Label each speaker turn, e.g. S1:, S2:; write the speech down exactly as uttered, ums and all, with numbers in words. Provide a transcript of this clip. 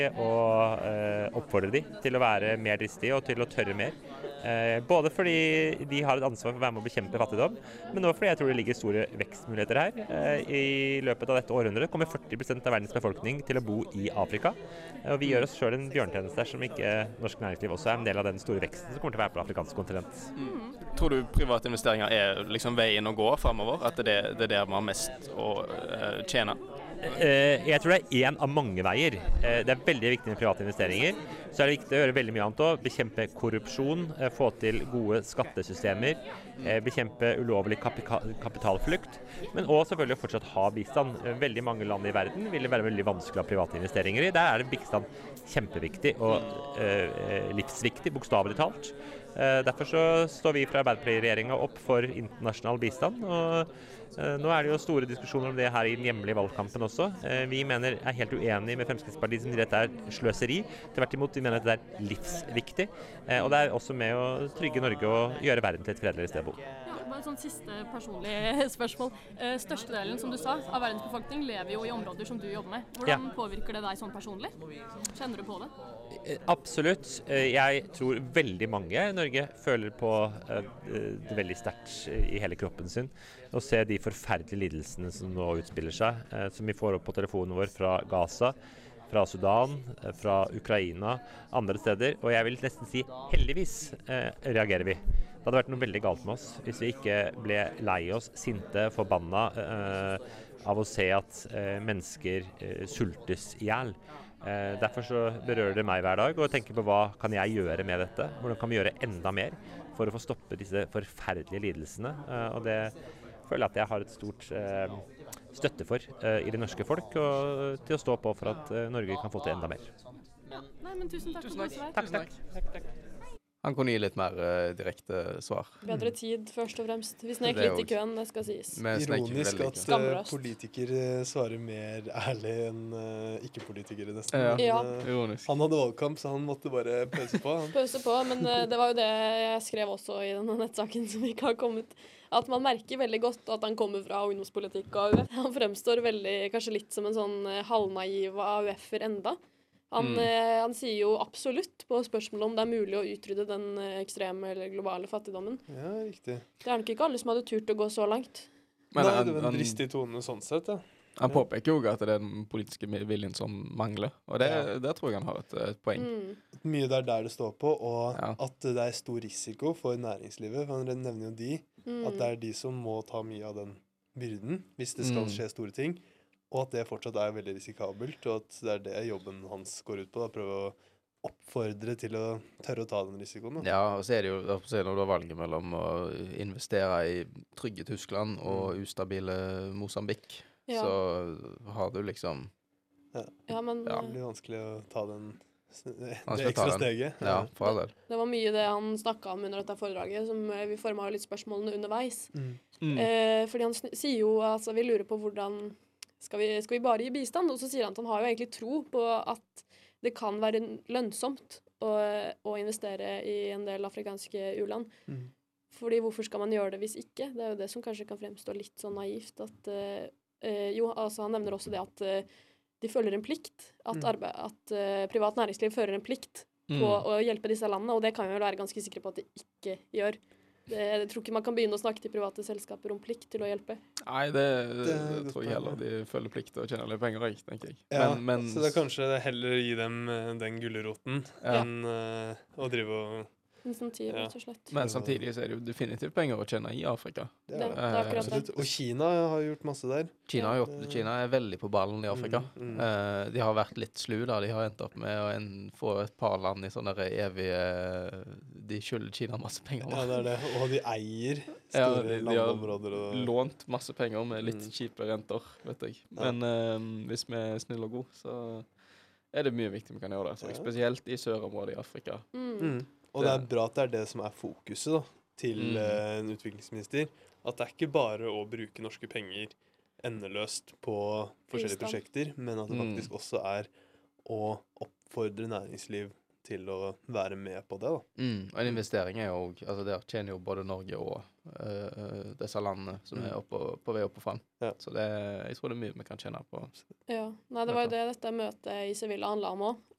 S1: Og eh, oppfordre de til å være mer dristige og til å tørre mer. Eh, både fordi de har et ansvar for å være med å bekjempe fattigdom, men også fordi jeg tror det ligger store vekstmuligheter her. Eh, I løpet av dette århundret kommer førti prosent av verdens befolkning til å bo i Afrika. Og vi gjør oss selv en bjørntjeneste som ikke norsk næringsliv også er en del av den store veksten som kommer til å være på det afrikanske kontinent.
S2: Mm. Tror du private investeringer er liksom veien å gå fremover? At det, det er der man har mest å uh, tjene?
S1: Jeg tror det er en av mange veier. Det er veldig viktig med private investeringer. Så er det viktig å gjøre veldig mye annet også. Bekjempe korrupsjon, få til gode skattesystemer, bekjempe ulovlig kapitalflukt, men også selvfølgelig fortsatt ha bistand. Veldig mange land i verden vil det være veldig vanskelig å ha private investeringer i. Der er det bistand kjempeviktig og livsviktig, bokstavelig talt. Derfor så står vi fra Arbeiderparti-regjeringen opp for internasjonal bistand, og nå er det jo store diskusjoner om det her i den hjemlige valgkampen også. Vi mener er helt uenige med Fremskrittspartiet som sier dette er sløseri. Tvert imot, vi mener at det er livsviktig, og det er også med å trygge Norge og gjøre verden til et fredeligere sted å bo.
S3: Ja, bare et sånn siste personlig spørsmål. Størstedelen, som du sa, av verdens befolkning lever jo i områder som du jobber med. Hvordan ja. Påvirker det deg sånn personlig? Kjenner du på det?
S1: Absolutt. Jeg tror veldig mange i Norge føler på det veldig sterkt i hele kroppen sin. Å se de forferdelige lidelsene som nå utspiller seg, som vi får opp på telefonen vår fra Gaza, fra Sudan, fra Ukraina, andre steder. Og jeg vil nesten si heldigvis reagerer vi. Det hadde vært noe veldig galt med oss hvis vi ikke ble lei oss, sinte, forbanna eh, av å se at eh, mennesker eh, sultes ihjel. Eh, derfor så berører det meg hver dag å tenke på hva kan jeg gjøre med dette? Hvordan kan vi gjøre enda mer for å få stoppe disse forferdelige lidelsene? Eh, og det føler jeg at jeg har et stort eh, støtte for eh, i det norske folk, og til å stå på for at eh, Norge kan få til enda mer.
S3: Nei, men tusen takk for det.
S1: Takk, takk. takk, takk.
S2: Han kunne gi litt mer uh, direkte svar.
S3: Bedre tid, først og fremst. Vi snek litt i køen, det skal sies.
S4: Ironisk at uh, politikere svarer mer ærlig enn uh, ikke-politikere nesten.
S3: Ja. Ja.
S4: Uh, han hadde valgkamp, så han måtte bare pøse på.
S3: Pøse på, men uh, det var jo det jeg skrev også i denne nettsaken som ikke har kommet. At man merker veldig godt at han kommer fra ungdomspolitikk og A U F. Han fremstår veldig, kanskje litt som en sånn uh, halvnaiv A U F-er enda. Han, mm. eh, han sier jo absolutt på spørsmålet om det er mulig å utrydde den eh, ekstreme eller globale fattigdommen.
S4: Ja, riktig.
S3: Det er nok ikke alle som hadde turt å gå så langt.
S4: Men Nei, det var en dristig tone sånn sett, ja.
S2: Han påpeker jo at det er den politiske viljen som mangler, og det, ja. Der tror jeg han har et, et poeng.
S4: Mm. Mye der der det står på, og ja. At det er stor risiko for næringslivet, for han nevner jo de, mm. at det er de som må ta mye av den byrden, hvis det skal mm. skje store ting. Og at det fortsatt er veldig risikabelt, og at det er det jobben hans går ut på, da, prøve å oppfordre til å tørre å ta den risikoen. Da.
S2: Ja, og så er det jo når du har valget mellom å investere i trygge Tyskland og mm. ustabile Mosambik, ja. Så har du liksom...
S4: Ja,
S3: ja men...
S4: Ja. Det blir vanskelig å ta den, det ekstra steget.
S2: Ja, for
S3: det. Det var mye det han snakket om under dette foredraget, som vi formet litt spørsmålene underveis. Mm. Mm. Eh, fordi han sier jo, altså vi lurer på hvordan... Skal vi, skal vi bare gi bistand? Og så sier han at han har jo egentlig tro på at det kan være lønnsomt å, å investere i en del afrikanske u-land. Mm. Fordi hvorfor skal man gjøre det hvis ikke? Det er jo det som kanskje kan fremstå litt sånn naivt. At, uh, jo, altså han nevner også det at uh, de føler en plikt. At, mm. arbeid, at uh, privat næringsliv føler en plikt på mm. å hjelpe disse landene, og det kan vi vel være ganske sikre på at de ikke gjør. Det, jeg tror ikke man kan begynne å snakke til private selskaper om plikt til å hjelpe.
S2: Nei, det, det, det tror jeg heller. De føler plikt til å tjene litt penger, tenker jeg.
S4: Ja,
S2: men, men,
S4: så det er kanskje heller gi dem den gulleroten ja. enn uh, å drive og...
S3: Insentiv, ja. Rett og slett.
S2: Men samtidig så er det jo definitivt penger å tjene i Afrika.
S4: Det er, det er akkurat det. Og Kina har gjort masse der.
S2: Kina, har gjort, Kina er veldig på ballen i Afrika. Mm, mm. Uh, de har vært litt slu da. De har endt opp med å en, få et par land i sånne evige... De skylder Kina masse penger.
S4: Ja, det er det. Og de eier store ja, de, de landområder.
S2: De har og... lånt masse penger med litt mm. kjipe renter, vet jeg. Men uh, hvis vi er snille og gode, så er det mye viktig vi kan gjøre det. Så, spesielt i sørområdet i Afrika.
S4: Mm. Mm. Og det er bra at det er det som er fokuset da, til mm. uh, en utviklingsminister. At det er ikke bare å bruke norske penger endeløst på forskjellige Bistand. prosjekter, men at det faktisk mm. også er å oppfordre næringsliv til å være med på det. Da.
S2: Mm. Og en investering er jo, altså der tjener jo både Norge og uh, disse landene som mm. er oppe, på vei opp og frem. Ja. Så det, jeg tror det er mye vi kan tjene på.
S3: Ja, nei, det var jo det dette møtet i Sevilla handlet om også.